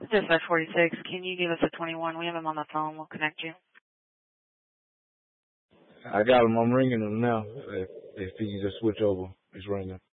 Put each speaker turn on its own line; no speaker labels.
Dispatch 46, can you give us a 21? We have him on the phone. We'll connect you.
I got him. I'm ringing him now. If he can just switch over. He's ringing.